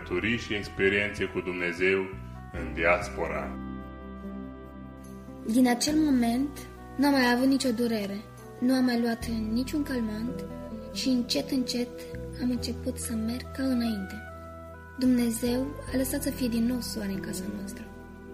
călătorii și experiențe cu Dumnezeu în diaspora. Din acel moment nu am mai avut nicio durere, nu am mai luat niciun calmant și încet, încet am început să merg ca înainte. Dumnezeu a lăsat să fie din nou soare în casa noastră.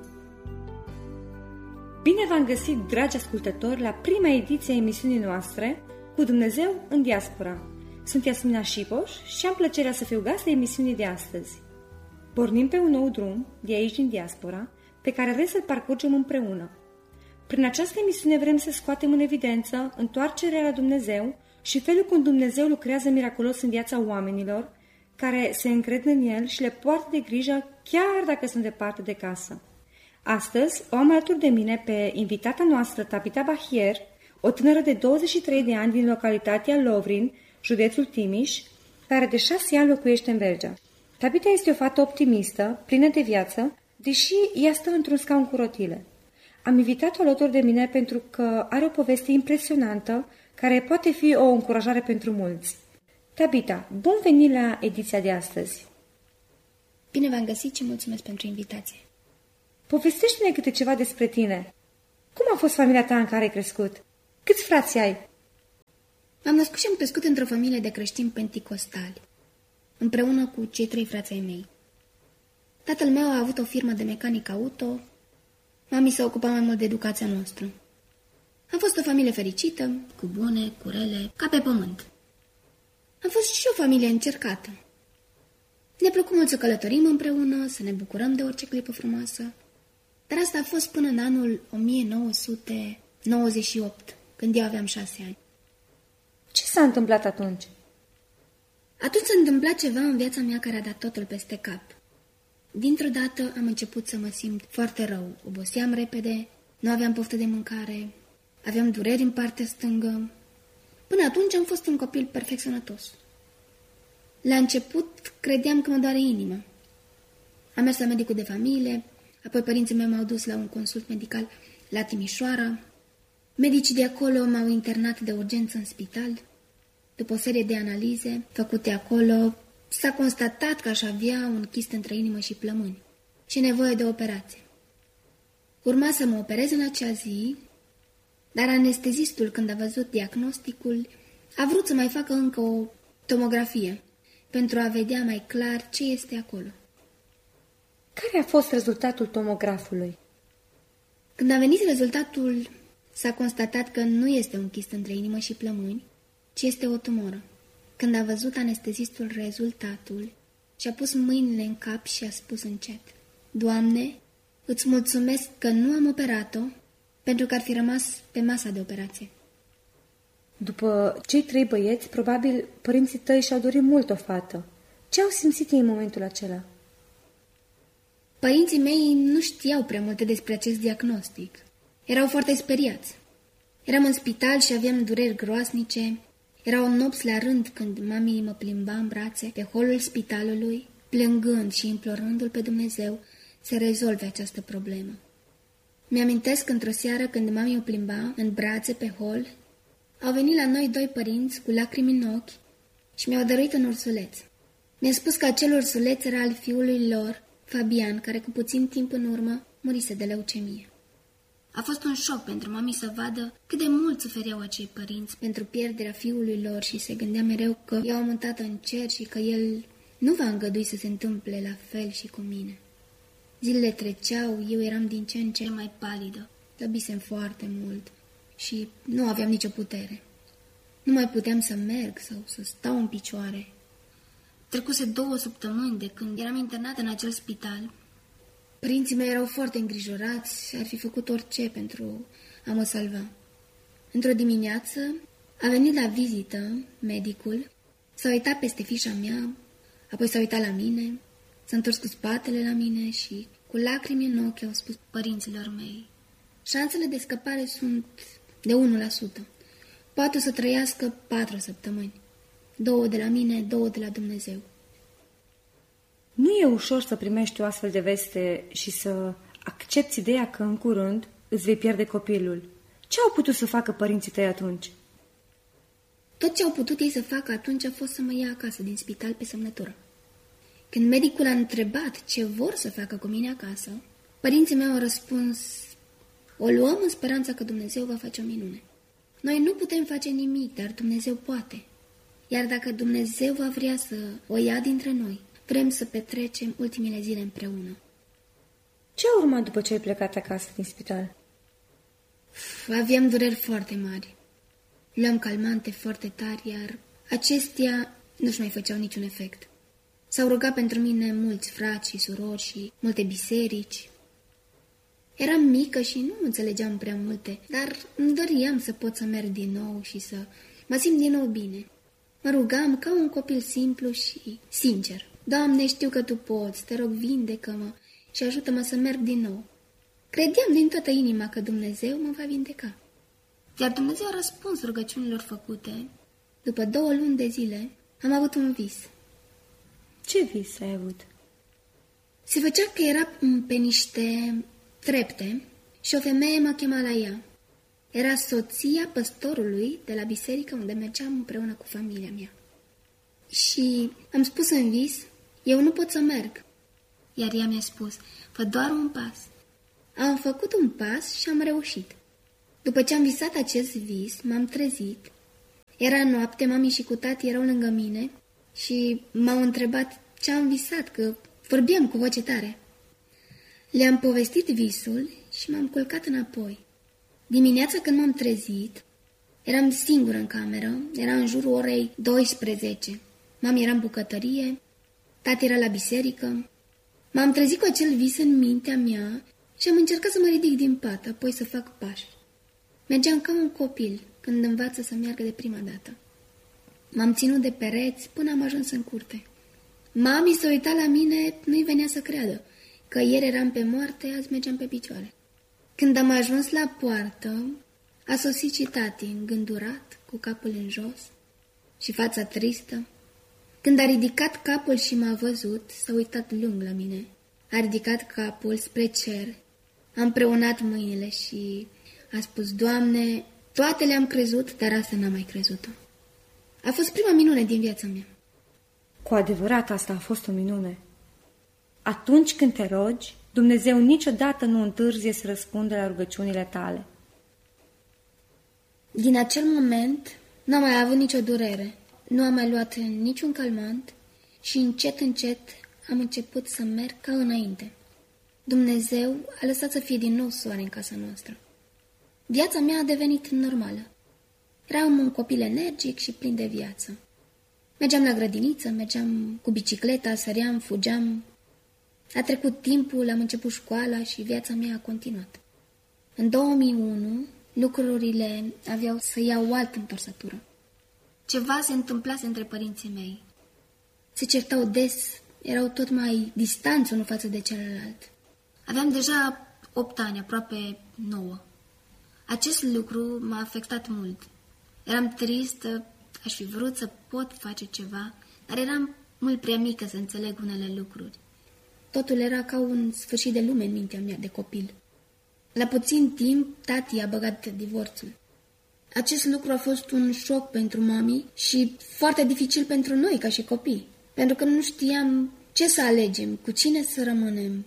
Bine v-am găsit, dragi ascultători, la prima ediție a emisiunii noastre Cu Dumnezeu în diaspora. Sunt Iasmina Șipoș și am plăcerea să fiu gazdă emisiunii de astăzi. Pornim pe un nou drum de aici din diaspora, pe care vrem să-l parcurgem împreună. Prin această emisiune vrem să scoatem în evidență întoarcerea la Dumnezeu și felul cum Dumnezeu lucrează miraculos în viața oamenilor care se încred în El și le poartă de grijă chiar dacă sunt departe de casă. Astăzi o am alături de mine pe invitata noastră, Tabita Bahier, o tânără de 23 de ani din localitatea Lovrin, județul Timiș, care de 6 ani locuiește în Vergea. Tabita este o fată optimistă, plină de viață, deși ea stă într-un scaun cu rotile. Am invitat-o alături de mine pentru că are o poveste impresionantă care poate fi o încurajare pentru mulți. Tabita, bun venit la ediția de astăzi! Bine v-am găsit și mulțumesc pentru invitație. Povestește-ne câte ceva despre tine. Cum a fost familia ta în care ai crescut? Câți frați ai? M-am născut și am crescut într-o familie de creștini penticostali, împreună cu cei 3 frați ai mei. Tatăl meu a avut o firmă de mecanic auto, mami s-a ocupat mai mult de educația noastră. Am fost o familie fericită, cu bune, cu rele, ca pe pământ. Am fost și o familie încercată. Ne plăcu mult să călătorim împreună, să ne bucurăm de orice clipă frumoasă. Dar asta a fost până în anul 1998, când eu aveam 6 ani. Ce s-a întâmplat atunci? Atunci s-a întâmplat ceva în viața mea care a dat totul peste cap. Dintr-o dată am început să mă simt foarte rău. Oboseam repede, nu aveam poftă de mâncare, aveam dureri în partea stângă. Până atunci am fost un copil perfect sănătos. La început credeam că mă doare inima. Am mers la medicul de familie, apoi părinții mei m-au dus la un consult medical la Timișoara. Medicii de acolo m-au internat de urgență în spital. După o serie de analize făcute acolo, s-a constatat că aș avea un chist între inimă și plămâni și nevoie de operație. Urma să mă operez în acea zi, dar anestezistul, când a văzut diagnosticul, a vrut să mai facă încă o tomografie pentru a vedea mai clar ce este acolo. Care a fost rezultatul tomografului? Când a venit rezultatul, s-a constatat că nu este un chist între inimă și plămâni, ci este o tumoră. Când a văzut anestezistul rezultatul, și-a pus mâinile în cap și a spus încet: Doamne, îți mulțumesc că nu am operat-o, pentru că ar fi rămas pe masa de operație. După cei 3 băieți, probabil părinții tăi și-au dorit mult o fată. Ce au simțit ei în momentul acela? Părinții mei nu știau prea multe despre acest diagnostic. Erau foarte speriați. Eram în spital și aveam dureri groasnice. Erau nopți la rând când mami mă plimba în brațe pe holul spitalului, plângând și implorându-l pe Dumnezeu să rezolve această problemă. Mi-amintesc că într-o seară când mami o plimba în brațe pe hol, au venit la noi 2 părinți cu lacrimi în ochi și mi-au dăruit un ursuleț. Mi-a spus că acel ursuleț era al fiului lor, Fabian, care cu puțin timp în urmă murise de leucemie. A fost un șoc pentru mami să vadă cât de mult sufereau acei părinți pentru pierderea fiului lor și se gândea mereu că eu am un tată în cer și că el nu va îngădui să se întâmple la fel și cu mine. Zilele treceau, eu eram din ce în ce mai palidă, slăbisem foarte mult și nu aveam nicio putere. Nu mai puteam să merg sau să stau în picioare. Trecuse 2 săptămâni de când eram internată în acel spital. Părinții mei erau foarte îngrijorați și ar fi făcut orice pentru a mă salva. Într-o dimineață a venit la vizită medicul, s-a uitat peste fișa mea, apoi s-a uitat la mine, s-a întors cu spatele la mine și cu lacrimi în ochi au spus părinților mei: șansele de scăpare sunt de 1%. Poate să trăiască 4 săptămâni. 2 de la mine, 2 de la Dumnezeu. Nu e ușor să primești o astfel de veste și să accepti ideea că în curând îți vei pierde copilul. Ce au putut să facă părinții tăi atunci? Tot ce au putut ei să facă atunci a fost să mă ia acasă din spital pe semnătură. Când medicul a întrebat ce vor să facă cu mine acasă, părinții mei au răspuns: o luăm în speranța că Dumnezeu va face o minune. Noi nu putem face nimic, dar Dumnezeu poate. Iar dacă Dumnezeu va vrea să o ia dintre noi, vrem să petrecem ultimile zile împreună. Ce a urmat după ce ai plecat acasă din spital? Aveam dureri foarte mari. Luam calmante foarte tari, iar acestea nu-și mai făceau niciun efect. S-au rugat pentru mine mulți frați și surori și multe biserici. Eram mică și nu înțelegeam prea multe, dar îmi doream să pot să merg din nou și să mă simt din nou bine. Mă rugam ca un copil simplu și sincer: Doamne, știu că Tu poți, Te rog, vindecă-mă și ajută-mă să merg din nou. Credeam din toată inima că Dumnezeu mă va vindeca. Iar Dumnezeu a răspuns rugăciunilor făcute. După 2 luni de zile am avut un vis. Ce vis ai avut? Se făcea că era pe niște trepte și o femeie mă chema la ea. Era soția păstorului de la biserică unde mergeam împreună cu familia mea. Și am spus în vis: eu nu pot să merg. Iar ea mi-a spus: fă doar un pas. Am făcut un pas și am reușit. După ce am visat acest vis, m-am trezit. Era noapte, mami și cu tati erau lângă mine și m-au întrebat ce am visat, că vorbeam cu voce tare. Le-am povestit visul și m-am culcat înapoi. Dimineața când m-am trezit, eram singură în cameră, era în jurul orei 12. Mami era în bucătărie, tati era la biserică. M-am trezit cu acel vis în mintea mea și am încercat să mă ridic din pat, apoi să fac pași. Mergeam ca un copil când învață să meargă de prima dată. M-am ținut de pereți până am ajuns în curte. Mami se uita la mine, nu-i venea să creadă că ieri eram pe moarte, azi mergeam pe picioare. Când am ajuns la poartă, a sosit și tati, îngândurat, cu capul în jos și fața tristă. Când a ridicat capul și m-a văzut, s-a uitat lung la mine. A ridicat capul spre cer, a împreunat mâinile și a spus: Doamne, toate le-am crezut, dar asta n-am mai crezut-o. A fost prima minune din viața mea. Cu adevărat, asta a fost o minune. Atunci când te rogi, Dumnezeu niciodată nu întârzie să răspundă la rugăciunile tale. Din acel moment n-am mai avut nicio durere, nu am mai luat niciun calmant și încet, încet am început să merg ca înainte. Dumnezeu a lăsat să fie din nou soare în casa noastră. Viața mea a devenit normală. Eram un copil energic și plin de viață. Mergeam la grădiniță, mergeam cu bicicleta, săream, fugeam. A trecut timpul, am început școala și viața mea a continuat. În 2001, lucrurile aveau să iau o altă întorsătură. Ceva se întâmplase între părinții mei. Se certau des, erau tot mai distanți unul față de celălalt. Aveam deja 8 ani, aproape 9. Acest lucru m-a afectat mult. Eram tristă, aș fi vrut să pot face ceva, dar eram mult prea mică să înțeleg unele lucruri. Totul era ca un sfârșit de lume în mintea mea de copil. La puțin timp, tati a băgat divorțul. Acest lucru a fost un șoc pentru mami și foarte dificil pentru noi ca și copii, pentru că nu știam ce să alegem, cu cine să rămânem.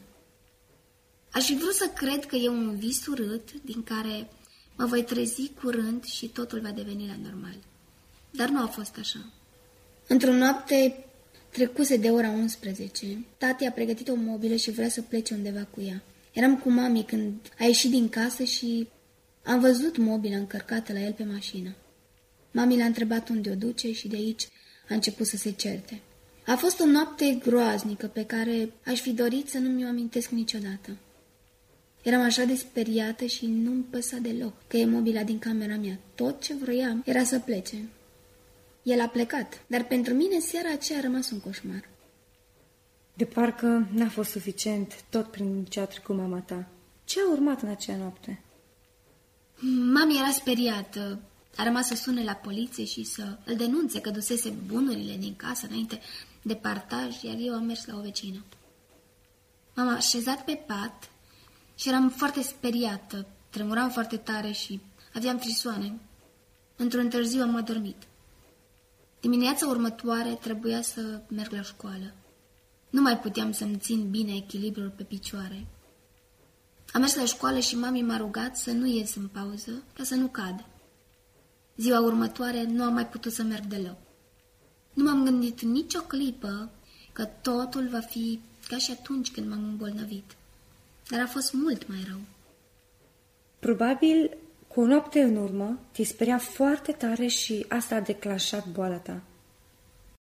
Aș fi vrut să cred că e un vis urât din care mă voi trezi curând și totul va deveni la normal. Dar nu a fost așa. Într-o noapte trecuse de ora 11, tati a pregătit o mobilă și vrea să plece undeva cu ea. Eram cu mami când a ieșit din casă și am văzut mobila încărcată la el pe mașină. Mami l-a întrebat unde o duce și de aici a început să se certe. A fost o noapte groaznică pe care aș fi dorit să nu mi-o amintesc niciodată. Eram așa de speriată și nu-mi păsa deloc că e mobila din camera mea. Tot ce vroiam era să plece. El a plecat, dar pentru mine seara aceea a rămas un coșmar. De parcă n-a fost suficient tot prin ce a trecut mama ta. Ce a urmat în acea noapte? Mami era speriată. A rămas să sune la poliție și să îl denunțe că dusese bunurile din casă înainte de partaj, iar eu am mers la o vecină. M-am așezat pe pat și eram foarte speriată. Tremuram foarte tare și aveam frisoane. Într-un târziu am adormit. Dimineața următoare trebuia să merg la școală. Nu mai puteam să-mi țin bine echilibrul pe picioare. Am mers la școală și mami m-a rugat să nu ies în pauză, ca să nu cad. Ziua următoare nu am mai putut să merg deloc. Nu m-am gândit nicio clipă că totul va fi ca și atunci când m-am îmbolnăvit. Dar a fost mult mai rău. Probabil, cu o noapte în urmă, te speria foarte tare și asta a declanșat boala ta.